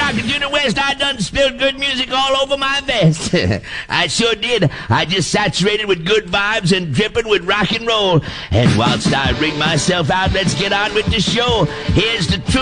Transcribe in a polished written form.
Dr. Junior West, I done spilled good music all over my vest. I sure did. I just saturated with good vibes and dripping with rock and roll. And whilst I bring myself out, let's get on with the show. Here's the truth.